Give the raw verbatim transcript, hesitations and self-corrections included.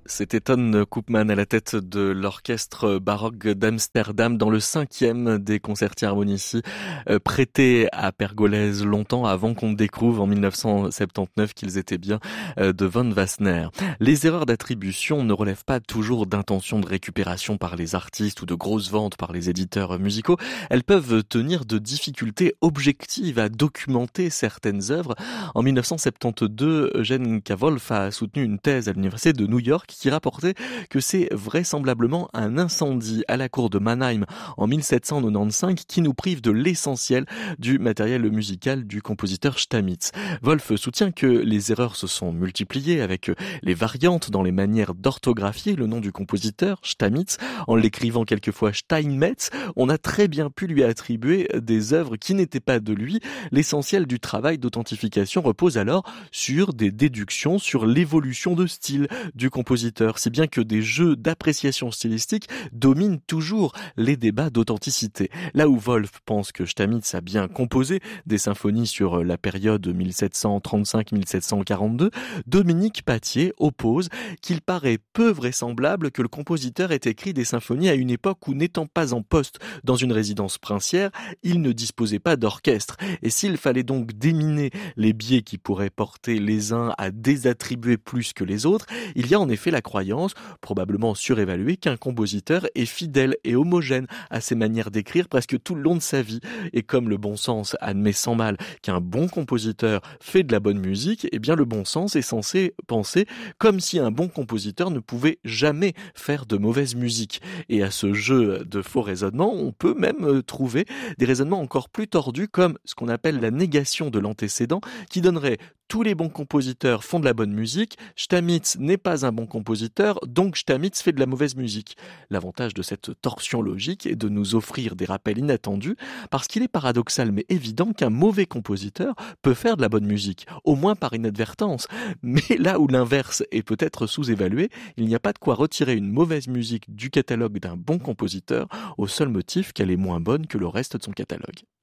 C'était Ton Koopman à la tête de l'orchestre baroque d'Amsterdam dans le cinquième des Concerti Harmonici, euh, prêté à Pergolèse longtemps avant qu'on découvre en mille neuf cent soixante-dix-neuf qu'ils étaient bien euh, de Von Wassner. Les erreurs d'attribution ne relèvent pas toujours d'intention de récupération par les artistes ou de grosses ventes par les éditeurs musicaux. Elles peuvent tenir de difficultés objectives à documenter certaines œuvres. En mille neuf cent soixante-douze, Eugène K. Wolf a soutenu une thèse à l'université de New York qui rapportait que c'est vraisemblablement un incendie à la cour de Mannheim en mille sept cent quatre-vingt-quinze qui nous prive de l'essentiel du matériel musical du compositeur Stamitz. Wolf soutient que les erreurs se sont multipliées avec les variantes dans les manières d'orthographier le nom du compositeur, Stamitz, en l'écrivant quelquefois Steinmetz. On a très bien pu lui attribuer des œuvres qui n'étaient pas de lui. L'essentiel du travail d'authentification repose alors sur des déductions sur l'évolution de style du compositeur, si bien que des jeux d'appréciation stylistique dominent toujours les débats d'authenticité. Là où Wolf pense que Stamitz a bien composé des symphonies sur la période mille sept cent trente-cinq à mille sept cent quarante-deux, Dominique Pattier oppose qu'il paraît peu vraisemblable que le compositeur ait écrit des symphonies à une époque où, n'étant pas en poste dans une résidence princière, il ne disposait pas d'orchestre. Et s'il fallait donc déminer les biais qui pourraient porter les uns à désattribuer plus que les autres, il y a en effet la croyance, probablement surévaluée, qu'un compositeur est fidèle et homogène à ses manières d'écrire presque tout le long de sa vie. Et comme le bon sens admet sans mal qu'un bon compositeur fait de la bonne musique, eh bien le bon sens est censé penser comme si un bon compositeur ne pouvait jamais faire de mauvaise musique. Et à ce jeu de faux raisonnements, on peut même trouver des raisonnements encore plus tordus comme ce qu'on appelle la négation de l'antécédent, qui donnerait tous les bons compositeurs font de la bonne musique, Stamitz n'est pas un bon compositeur, donc Stamitz fait de la mauvaise musique. L'avantage de cette torsion logique est de nous offrir des rappels inattendus, parce qu'il est paradoxal mais évident qu'un mauvais compositeur peut faire de la bonne musique, au moins par inadvertance. Mais là où l'inverse est peut-être sous-évalué, il n'y a pas de quoi retirer une mauvaise musique du catalogue d'un bon compositeur au seul motif qu'elle est moins bonne que le reste de son catalogue.